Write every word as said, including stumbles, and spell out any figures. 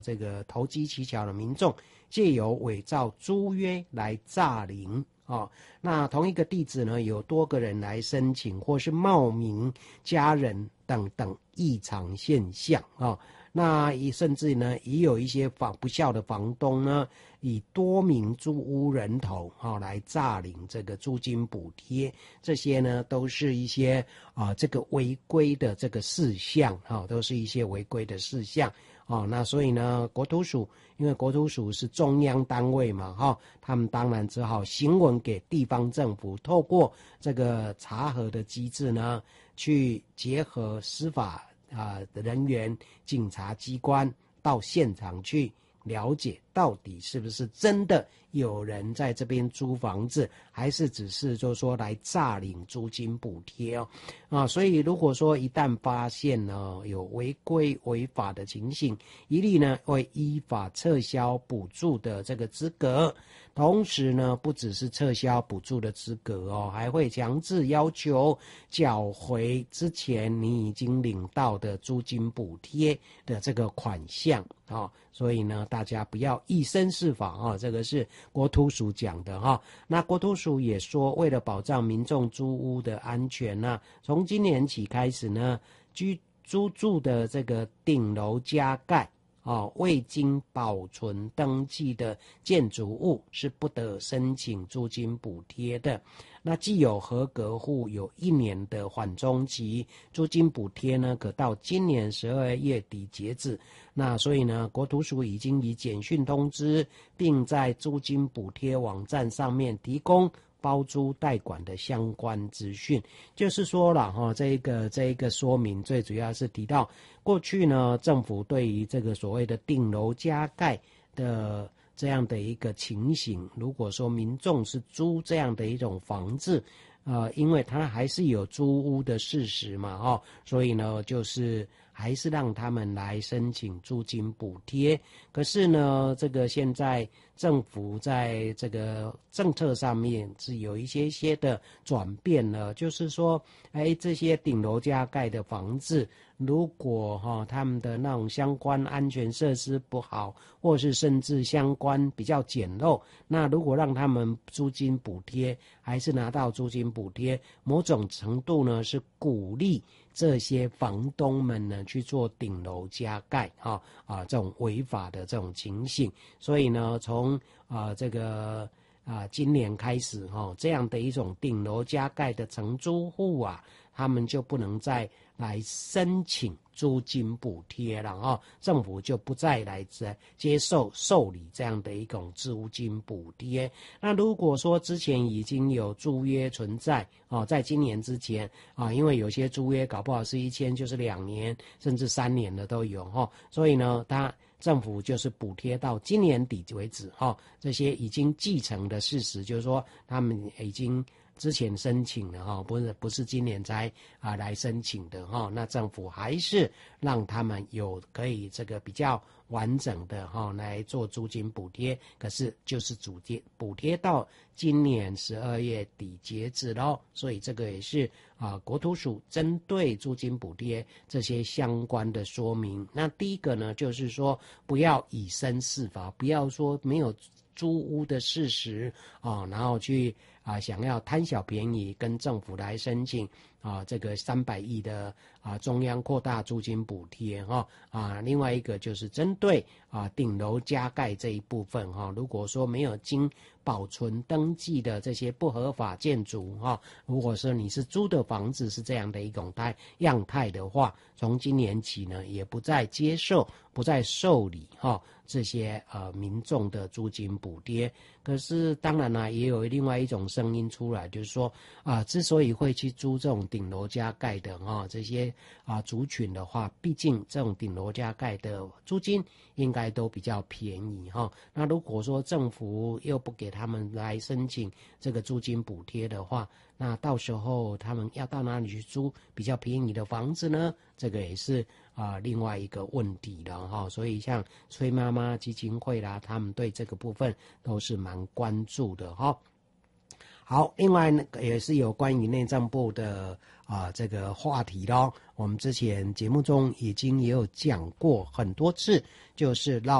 这个投机取巧的民众借由伪造租约来诈领哦。那同一个地址呢，有多个人来申请，或是冒名家人等等异常现象哦。那也甚至呢，也有一些房不孝的房东呢，以多名租屋人头啊、哦、来诈领这个租金补贴，这些呢都是一些啊、呃、这个违规的这个事项哈、哦，都是一些违规的事项哦。那所以呢，国土署因为国土署是中央单位嘛哈、哦，他们当然只好行文给地方政府，透过这个查核的机制呢，去结合司法。啊、呃，人员、警察机关到现场去了解，到底是不是真的有人在这边租房子，还是只是就是说来诈领租金补贴哦啊？所以如果说一旦发现呢有违规违法的情形，一律呢会依法撤销补助的这个资格。同时呢，不只是撤销补助的资格哦，还会强制要求缴回之前你已经领到的租金补贴的这个款项啊、哦。所以呢，大家不要以身试法啊、哦，这个是国土署讲的哈、哦。那国土署也说，为了保障民众租屋的安全呢、啊，从今年起开始呢，居租住的这个顶楼加盖。哦，未经保存登记的建筑物是不得申请租金补贴的。那既有合格户有一年的缓冲期，租金补贴呢可到今年十二月底截止。那所以呢，国土署已经以简讯通知，并在租金补贴网站上面提供包租代管的相关资讯。就是说了哈，这一个这一个说明最主要是提到过去呢，政府对于这个所谓的顶楼加盖的这样的一个情形，如果说民众是租这样的一种房子，呃，因为他还是有租屋的事实嘛，哦，所以呢，就是还是让他们来申请租金补贴。可是呢，这个现在政府在这个政策上面是有一些些的转变了，就是说，哎，这些顶楼加盖的房子，如果哈、哦、他们的那种相关安全设施不好，或是甚至相关比较简陋，那如果让他们租金补贴，还是拿到租金补贴，某种程度呢是鼓励这些房东们呢去做顶楼加盖哈 啊, 啊这种违法的这种情形。所以呢，从啊这个啊今年开始哈、哦，这样的一种顶楼加盖的承租户啊，他们就不能再来申请租金补贴了啊、哦，政府就不再来接受受理这样的一种租金补贴。那如果说之前已经有租约存在哦，在今年之前啊，因为有些租约搞不好是一签就是两年甚至三年的都有哈、哦，所以呢，它政府就是补贴到今年底为止哈、哦，这些已经继承的事实，就是说他们已经之前申请的哈，不是不是今年才啊来申请的哈，那政府还是让他们有可以这个比较完整的哈来做租金补贴，可是就是补贴补贴到今年十二月底截止咯，所以这个也是啊国土署针对租金补贴这些相关的说明。那第一个呢，就是说不要以身试法，不要说没有租屋的事实啊，然后去啊想要贪小便宜跟政府来申请啊这个三百亿的啊中央扩大租金补贴哈 啊, 啊另外一个就是针对啊顶楼加盖这一部分哈、啊，如果说没有经保存登记的这些不合法建筑哈、啊，如果说你是租的房子是这样的一种态样态的话，从今年起呢也不再接受不再受理哈、啊、这些呃民众的租金补贴。可是当然呢，也有另外一种声音出来，就是说啊，之所以会去租这种顶楼加盖的哈、啊、这些啊族群的话，毕竟这种顶楼加盖的租金应该都比较便宜哈、啊。那如果说政府又不给他们来申请这个租金补贴的话，那到时候他们要到哪里去租比较便宜的房子呢？这个也是啊、呃、另外一个问题了哈。所以像崔妈妈基金会啦，他们对这个部分都是蛮关注的哈。 好，另外呢也是有关于内政部的啊、呃、这个话题咯，我们之前节目中已经也有讲过很多次，就是绕